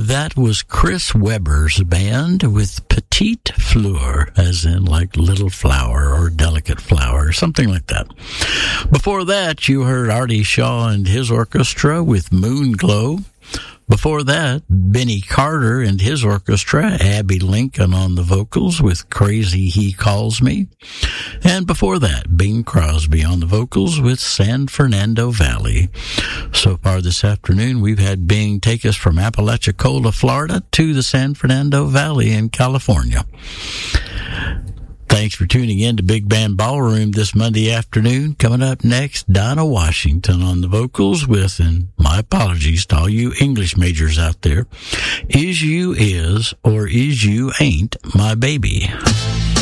That was Chris Webber's band with Petite Fleur, as in like little flower or delicate flower, something like that. Before that, you heard Artie Shaw and his orchestra with Moon Glow. Before that, Benny Carter and his orchestra, Abby Lincoln on the vocals with Crazy He Calls Me. And before that, Bing Crosby on the vocals with San Fernando Valley. So far this afternoon, we've had Bing take us from Apalachicola, Florida to the San Fernando Valley in California. Thanks for tuning in to Big Band Ballroom this Monday afternoon. Coming up next, Donna Washington on the vocals with, and my apologies to all you English majors out there, Is You Is or Is You Ain't My Baby.